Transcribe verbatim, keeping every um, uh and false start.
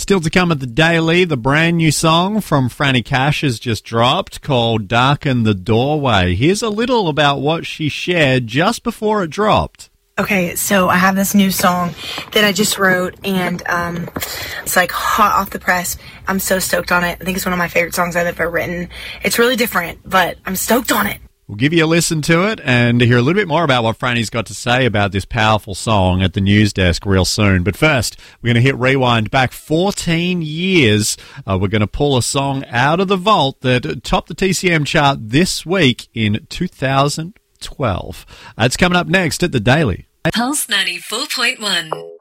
Still to come at the Daily, the brand new song from Franny Cash has just dropped called Darken the Doorway. Here's a little about what she shared just before it dropped. Okay, so I have this new song that I just wrote, and um, it's like hot off the press. I'm so stoked on it. I think it's one of my favorite songs I've ever written. It's really different, but I'm stoked on it. We'll give you a listen to it and hear a little bit more about what Franny's got to say about this powerful song at the news desk real soon. But first, we're going to hit rewind back fourteen years. Uh, we're going to pull a song out of the vault that topped the T C M chart this week in two thousand twelve. That's coming up next at The Daily. Pulse ninety-four point one.